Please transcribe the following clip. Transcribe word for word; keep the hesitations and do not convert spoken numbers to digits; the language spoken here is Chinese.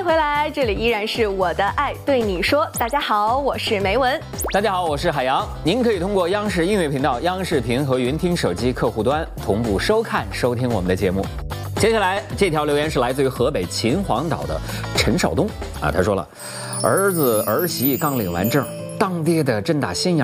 迎回来，这里依然是我的爱对你说。大家好，我是梅文。 大家好，我是海洋。您可以通过央视音乐频道、央视频和云听手机客户端同步收看、收听我们的节目。接下来这条留言是来自于河北秦皇岛的陈少东啊，他说了，儿子儿媳刚领完证，当爹的真打心眼